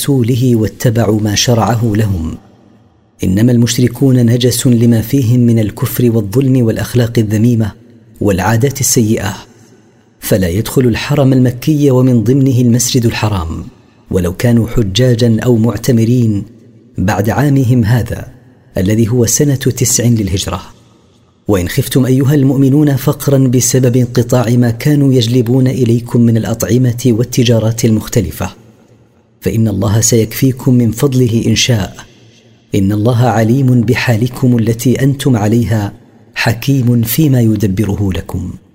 رسوله واتبعوا ما شرعه لهم. إنما المشركون نجس لما فيهم من الكفر والظلم والأخلاق الذميمة والعادات السيئة، فلا يدخل الحرم المكي ومن ضمنه المسجد الحرام ولو كانوا حجاجا أو معتمرين بعد عامهم هذا الذي هو سنة 9 للهجرة. وإن خفتم أيها المؤمنون فقرا بسبب انقطاع ما كانوا يجلبون إليكم من الأطعمة والتجارات المختلفة، فإن الله سيكفيكم من فضله إن شاء. إن الله عليم بحالكم التي أنتم عليها، حكيم فيما يدبره لكم.